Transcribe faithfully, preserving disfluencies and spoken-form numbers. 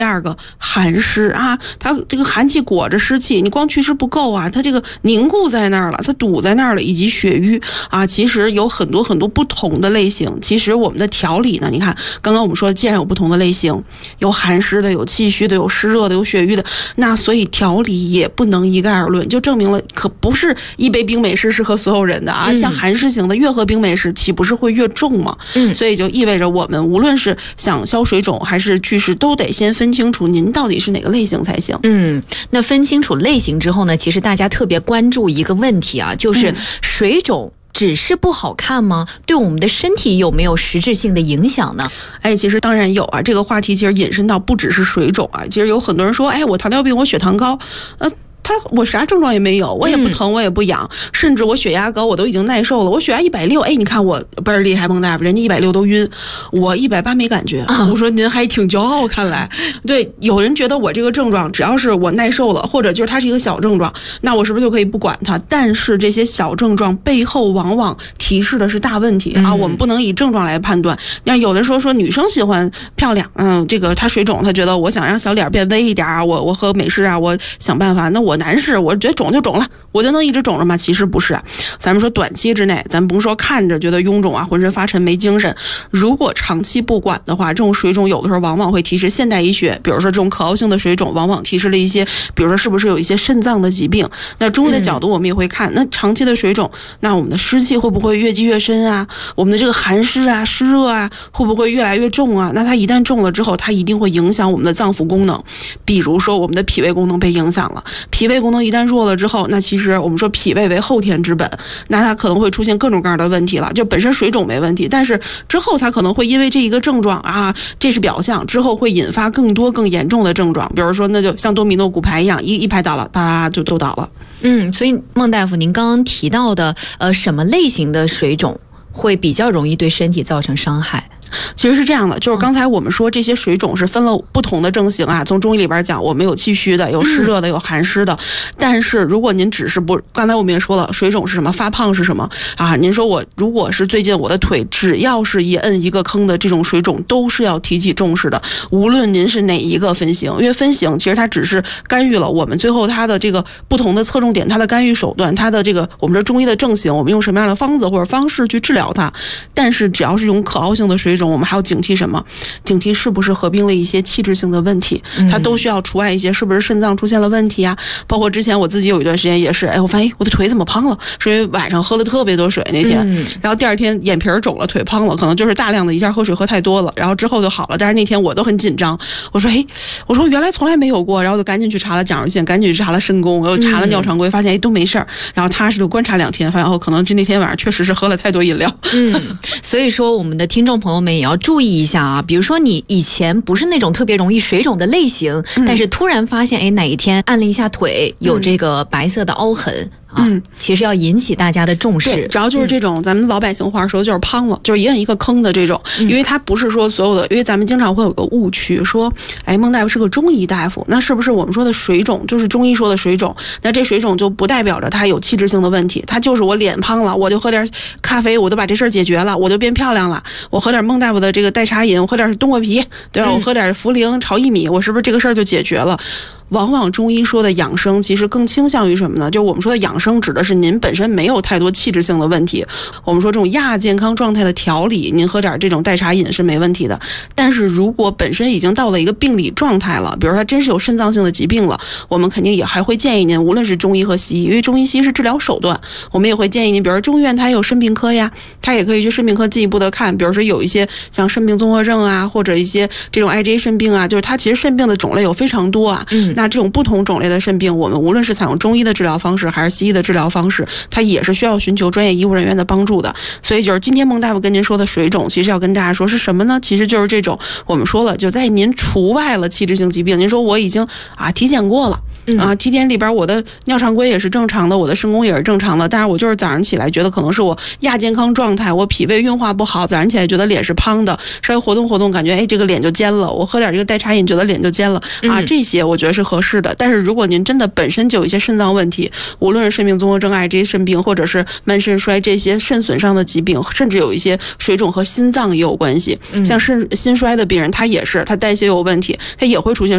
第二个寒湿啊，它这个寒气裹着湿气，你光祛湿不够啊，它这个凝固在那儿了，它堵在那儿了，以及血瘀啊，其实有很多很多不同的类型。其实我们的调理呢，你看刚刚我们说，既然有不同的类型，有寒湿的，有气虚的，有湿热的，有血瘀的，那所以调理也不能一概而论，就证明了可不是一杯冰美式适合所有人的啊。嗯、像寒湿型的，越喝冰美式，岂不是会越重吗？嗯，所以就意味着我们无论是想消水肿还是祛湿，都得先分清楚您到底是哪个类型才行。 嗯，那分清楚类型之后呢，其实大家特别关注一个问题啊，就是水肿只是不好看吗？对我们的身体有没有实质性的影响呢？ 哎，其实当然有啊。这个话题其实引申到不只是水肿啊，其实有很多人说，哎，我糖尿病，我血糖高，呃。他我啥症状也没有，我也不疼，我也不痒，甚至我血压高，我都已经耐受了。我血压一百六，哎，你看我倍儿厉害，孟大夫，人家一百六都晕，我一百八没感觉。我说您还挺骄傲，看来对。有人觉得我这个症状只要是我耐受了，或者就是它是一个小症状，那我是不是就可以不管它？但是这些小症状背后往往提示的是大问题啊！我们不能以症状来判断。那有的说说女生喜欢漂亮，嗯，这个她水肿，她觉得我想让小脸变微一点啊，我我喝美式啊，我想办法，那我。我男士，我觉得肿就肿了，我就能一直肿着吗？其实不是啊。咱们说短期之内，咱甭说看着觉得臃肿啊，浑身发沉没精神，如果长期不管的话，这种水肿有的时候往往会提示现代医学，比如说这种可熬性的水肿，往往提示了一些，比如说是不是有一些肾脏的疾病。那中医的角度我们也会看，那长期的水肿，那我们的湿气会不会越积越深啊？我们的这个寒湿啊、湿热啊，会不会越来越重啊？那它一旦重了之后，它一定会影响我们的脏腑功能，比如说我们的脾胃功能被影响了。脾胃功能一旦弱了之后，那其实我们说脾胃为后天之本，那它可能会出现各种各样的问题了。就本身水肿没问题，但是之后它可能会因为这一个症状啊，这是表象，之后会引发更多更严重的症状，比如说那就像多米诺骨牌一样，一一拍倒了，啪就都倒了。 嗯，所以孟大夫，您刚刚提到的呃什么类型的水肿会比较容易对身体造成伤害？ 其实是这样的，就是刚才我们说这些水肿是分了不同的症型啊，从中医里边讲，我们有气虚的，有湿热的，有寒湿的。但是如果您只是不，刚才我们也说了，水肿是什么，发胖是什么啊？您说我如果是最近我的腿只要是一摁一个坑的这种水肿，都是要提起重视的，无论您是哪一个分型，因为分型其实它只是干预了我们最后它的这个不同的侧重点，它的干预手段，它的这个我们说中医的症型，我们用什么样的方子或者方式去治疗它。但是只要是用可熬性的水肿，我们还要警惕什么？警惕是不是合并了一些气质性的问题，它都需要除外一些，是不是肾脏出现了问题啊？包括之前我自己有一段时间也是，哎，我发现我的腿怎么胖了？是因为晚上喝了特别多水那天，嗯、然后第二天眼皮肿了，腿胖了，可能就是大量的一下喝水喝太多了，然后之后就好了。但是那天我都很紧张，我说，哎，我说原来从来没有过，然后就赶紧去查了甲状腺，赶紧去查了肾功，我又查了尿常规，发现哎都没事儿。然后踏实的观察两天，发现哦，可能是那天晚上确实是喝了太多饮料。 嗯，所以说我们的听众朋友们也要注意一下啊，比如说你以前不是那种特别容易水肿的类型，嗯、但是突然发现，哎，哪一天按了一下腿，有这个白色的凹痕。嗯，啊、其实要引起大家的重视。 主要就是这种、嗯、咱们老百姓话说就是胖了，就是一摁一个坑的这种。嗯、因为它不是说所有的，因为咱们经常会有个误区，说，哎，孟大夫是个中医大夫，那是不是我们说的水肿就是中医说的水肿？那这水肿就不代表着它有气质性的问题，它就是我脸胖了，我就喝点咖啡，我都把这事儿解决了，我就变漂亮了。我喝点孟大夫的这个代茶饮，我喝点冬瓜皮，对吧？嗯、我喝点茯苓炒薏米，我是不是这个事儿就解决了？往往中医说的养生其实更倾向于什么呢？就我们说的养生指的是您本身没有太多气质性的问题，我们说这种亚健康状态的调理，您喝点这种代茶饮是没问题的。但是如果本身已经到了一个病理状态了，比如他真是有肾脏性的疾病了，我们肯定也还会建议您，无论是中医和西医，因为中医西医是治疗手段，我们也会建议您，比如说中医院它也有肾病科呀，它也可以去肾病科进一步的看，比如说有一些像肾病综合症啊，或者一些这种 I G A 肾病啊，就是它其实肾病的种类有非常多啊。嗯。那这种不同种类的肾病，我们无论是采用中医的治疗方式还是西医的治疗方式，它也是需要寻求专业医务人员的帮助的。所以就是今天孟大夫跟您说的水肿，其实要跟大家说是什么呢？其实就是这种我们说了，就在您除外了气质性疾病，您说我已经啊体检过了。啊，体检里边我的尿常规也是正常的，我的肾功也是正常的，但是我就是早上起来觉得可能是我亚健康状态，我脾胃运化不好，早上起来觉得脸是胖的，稍微活动活动感觉哎这个脸就尖了，我喝点这个代茶饮觉得脸就尖了啊，这些我觉得是合适的。但是如果您真的本身就有一些肾脏问题，无论是肾病综合症、I G A 肾病，或者是慢肾衰这些肾损伤的疾病，甚至有一些水肿和心脏也有关系，像肾心衰的病人他也是他代谢有问题，他也会出现